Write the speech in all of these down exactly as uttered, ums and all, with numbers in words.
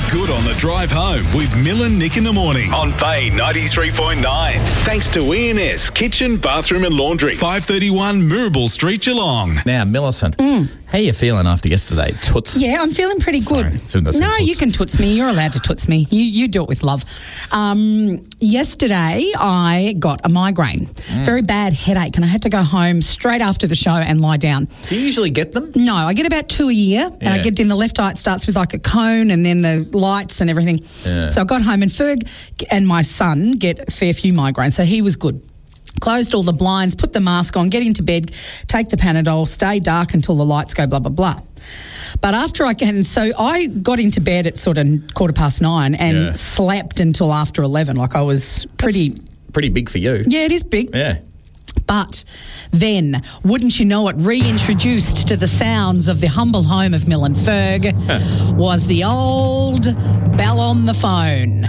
good on the drive home with Mill and Nick in the morning on Bay ninety-three point nine. Thanks to E and S Kitchen, Bathroom and Laundry. five thirty-one Mirabel Street, Geelong. Now, Millicent, how you feeling after yesterday? Toots? Yeah, I'm feeling pretty Sorry, good. shouldn't have said No, toots. you can toots me. You're allowed to toots me. You you do it with love. Um, yesterday, I got a migraine, very bad headache, and I had to go home straight after the show and lie down. Do you usually get them? No, I get about two a year, and I Yeah. get in the left eye. It starts with like a cone, and then the lights and everything. Yeah. So I got home, and Ferg and my son get a fair few migraines, so he was good. Closed all the blinds, put the mask on, get into bed, take the Panadol, stay dark until the lights go, blah, blah, blah. But after I can, so I got into bed at sort of quarter past nine and Yeah. slept until after eleven. Like I was pretty, Pretty big for you. yeah, it is big. Yeah. But then, wouldn't you know it, reintroduced to the sounds of the humble home of Mill and Ferg was the old bell on the phone.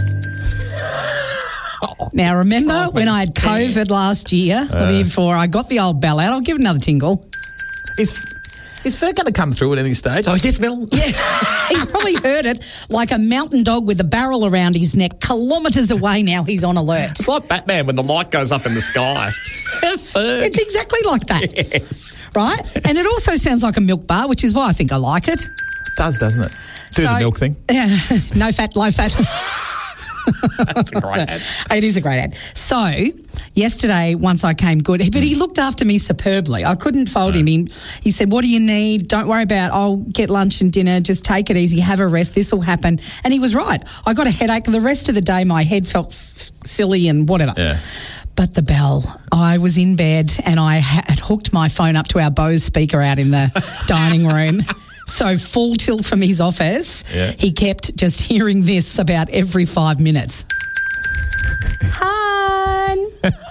Now, remember when I had COVID last year, or the year before, I got the old bell out. I'll give it another tingle. Is, is Ferg going to come through at any stage? Oh, yes, Mill. Yeah, he's probably heard it like a mountain dog with a barrel around his neck. Kilometres away now, he's on alert. It's like Batman when the light goes up in the sky. Ferg. It's exactly like that, Yes. right? And it also sounds like a milk bar, which is why I think I like it. Does, doesn't it? Do the So- milk thing. Yeah, no fat, low fat. That's a great ad. It is a great ad. So, yesterday, once I came good, but he looked after me superbly. I couldn't fold him. He, he said, what do you need? Don't worry about it. I'll get lunch and dinner. Just take it easy. Have a rest. This will happen. And he was right. I got a headache. The rest of the day, my head felt f- silly and whatever. Yeah. But the bell, I was in bed and I had hooked my phone up to our Bose speaker out in the dining room. So full tilt from his office, Yeah. he kept just hearing this about every five minutes. Hon,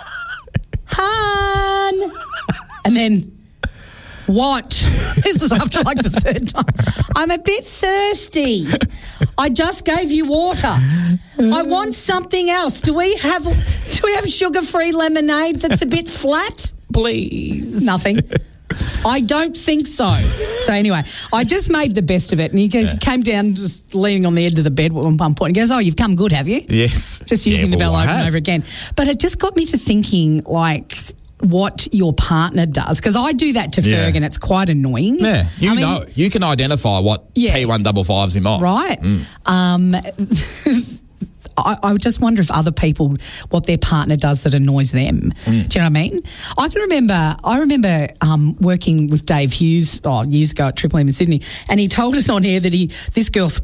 hon. And then, what? This is after like the third time. I'm a bit thirsty. I just gave you water. I want something else. Do we have, do we have sugar-free lemonade that's a bit flat? Please. Nothing. I don't think so. So anyway, I just made the best of it. And he goes, Yeah. came down just leaning on the edge of the bed at one point. He goes, oh, you've come good, have you? Yes. Just using Yeah, the bell well, I over and have. over again. But it just got me to thinking, like, what your partner does. Because I do that to Yeah. Ferg and it's quite annoying. Yeah, you I mean, know, you can identify what Yeah. P one five fives him off. Right. Um, I, I just wonder if other people, what their partner does that annoys them. Do you know what I mean? I can remember, I remember um, working with Dave Hughes oh, years ago at Triple M in Sydney, and he told us on air that he this girl